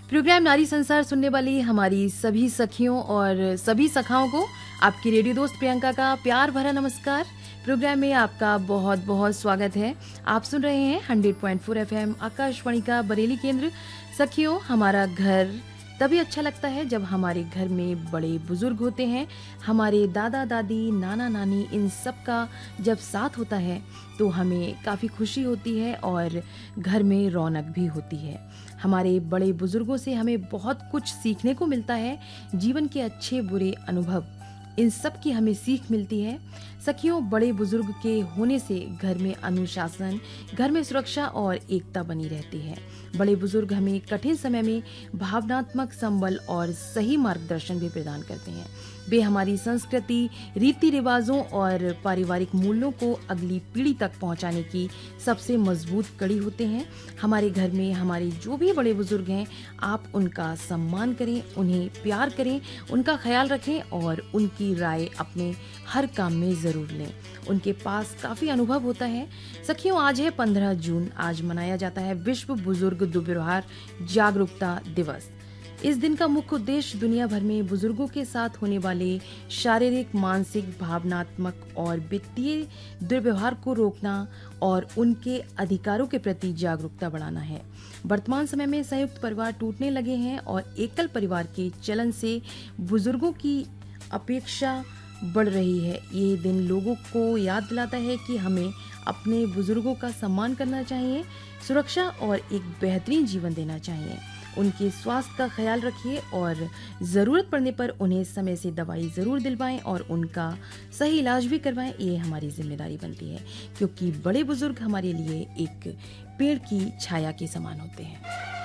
Programme नारी संसार सुनने वाली हमारी सभी सखियों और सभी सखाओं को आपकी रेडियो दोस्त प्रियंका का प्यार भरा नमस्कार। प्रोग्राम में आपका बहुत बहुत स्वागत है। आप सुन रहे हैं 100.4 FM आकाशवाणी का बरेली केंद्र। सखियों, हमारा घर तभी अच्छा लगता है जब हमारे घर में बड़े बुजुर्ग होते हैं। हमारे दादा दादी, नाना नानी, इन सब का जब साथ होता है तो हमें काफ़ी खुशी होती है और घर में रौनक भी होती है। हमारे बड़े बुजुर्गों से हमें बहुत कुछ सीखने को मिलता है। जीवन के अच्छे बुरे अनुभव, इन सब की हमें सीख मिलती है। सखियों, बड़े बुजुर्ग के होने से घर में अनुशासन, घर में सुरक्षा और एकता बनी रहती है। बड़े बुजुर्ग हमें कठिन समय में भावनात्मक संबल और सही मार्गदर्शन भी प्रदान करते हैं। वे हमारी संस्कृति, रीति रिवाजों और पारिवारिक मूल्यों को अगली पीढ़ी तक पहुंचाने की सबसे मजबूत कड़ी होते हैं। हमारे घर में हमारे जो भी बड़े बुजुर्ग हैं, आप उनका सम्मान करें, उन्हें प्यार करें, उनका ख्याल रखें और उनकी राय अपने हर काम में जरूर लें। उनके पास काफी अनुभव होता है। सखियों, आज है 15 जून। आज मनाया जाता है विश्व बुजुर्ग दुर्व्यवहार जागरूकता दिवस। इस दिन का मुख्य उद्देश्य दुनिया भर में बुजुर्गों के साथ होने वाले शारीरिक, मानसिक, भावनात्मक और वित्तीय दुर्व्यवहार को रोकना और उनके अधिकारों के प्रति जागरूकता बढ़ाना है। वर्तमान समय में संयुक्त परिवार टूटने लगे हैं और एकल परिवार के चलन से बुजुर्गों की अपेक्षा बढ़ रही है। ये दिन लोगों को याद दिलाता है कि हमें अपने बुजुर्गों का सम्मान करना चाहिए, सुरक्षा और एक बेहतरीन जीवन देना चाहिए। उनके स्वास्थ्य का ख्याल रखिए और ज़रूरत पड़ने पर उन्हें समय से दवाई ज़रूर दिलवाएं और उनका सही इलाज भी करवाएं। ये हमारी जिम्मेदारी बनती है, क्योंकि बड़े बुजुर्ग हमारे लिए एक पेड़ की छाया के समान होते हैं।